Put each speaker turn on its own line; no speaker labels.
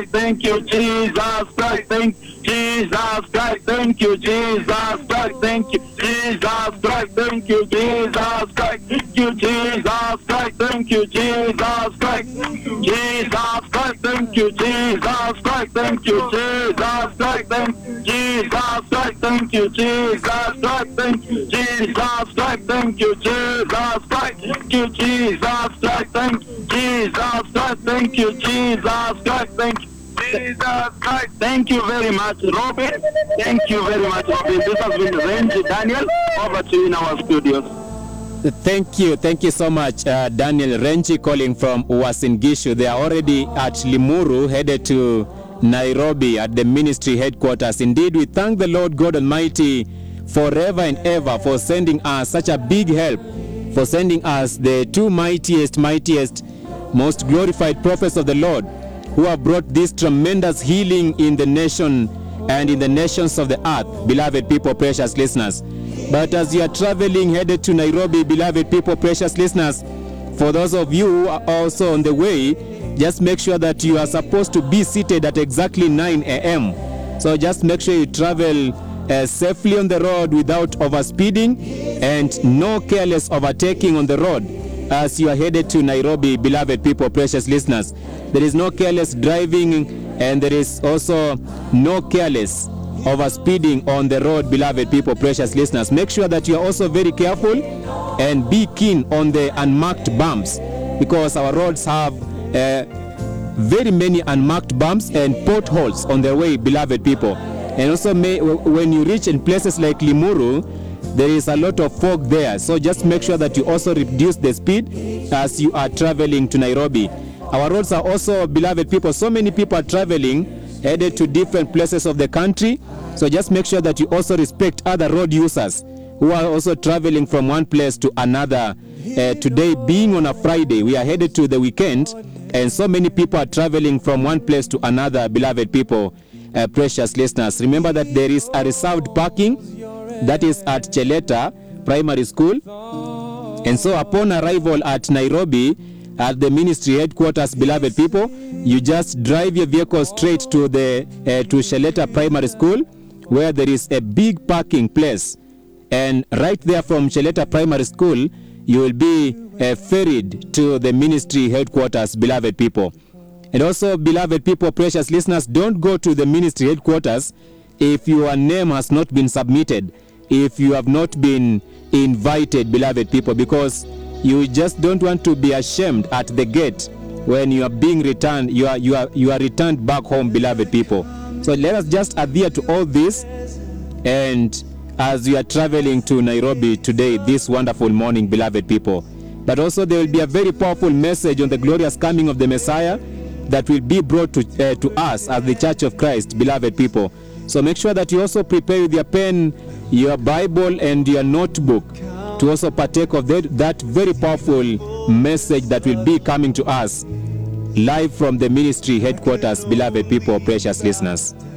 Thank you, Jesus Christ. Thank Jesus Christ. Thank you, Jesus Christ. Thank you, Jesus Christ. Thank you, Jesus Christ. Thank you, Jesus Christ. Thank you, Jesus Christ. Jesus Christ. Thank you, Jesus Christ. Thank you, Jesus Christ. Thank Jesus Christ. Thank you, Jesus Christ. Thank you, Jesus Christ. Thank you, Jesus Christ. Thank you, Jesus Christ. Thank Jesus Christ. Thank you, Jesus Christ. Thank you. Jesus Christ. Thank you very much, Robin. Thank you very much, Robin. This has been Renji Daniel. Over to you in our studios.
Thank you so much, Daniel Renji, calling from Uasin Gishu. They are already at Limuru, headed to Nairobi at the ministry headquarters. Indeed, we thank the Lord God Almighty forever and ever for sending us such a big help, for sending us the two mightiest, most glorified prophets of the Lord, who have brought this tremendous healing in the nation and in the nations of the earth, beloved people, precious listeners. But as you are traveling, headed to Nairobi, beloved people, precious listeners, for those of you who are also on the way, just make sure that you are supposed to be seated at exactly 9 a.m. So just make sure you travel safely on the road without overspeeding and no careless overtaking on the road as you are headed to Nairobi, beloved people, precious listeners. There is no careless driving and there is also no careless overspeeding on the road, beloved people, precious listeners. Make sure that you are also very careful and be keen on the unmarked bumps, because our roads have very many unmarked bumps and potholes on their way, beloved people. And also when you reach in places like Limuru, there is a lot of fog there, so just make sure that you also reduce the speed as you are traveling to Nairobi. Our roads are also, beloved people, so many people are traveling, headed to different places of the country, so just make sure that you also respect other road users who are also traveling from one place to another. Today being on a Friday, we are headed to the weekend, and so many people are traveling from one place to another, beloved people, precious listeners. Remember that there is a reserved parking that is at Cheleta Primary School, and so upon arrival at Nairobi at the ministry headquarters, beloved people, you just drive your vehicle straight to the to Cheleta Primary School, where there is a big parking place, and right there from Cheleta Primary School you will be ferried to the ministry headquarters, beloved people. And also, beloved people, precious listeners, don't go to the ministry headquarters if your name has not been submitted, if you have not been invited, beloved people, because you just don't want to be ashamed at the gate when you are being returned, you are returned back home, beloved people. So let us just adhere to all this, and as we are traveling to Nairobi today, this wonderful morning, beloved people. But also there will be a very powerful message on the glorious coming of the Messiah that will be brought to us as the Church of Christ, beloved people. So make sure that you also prepare with your pen, your Bible, and your notebook to also partake of that very powerful message that will be coming to us live from the ministry headquarters, beloved people, precious listeners.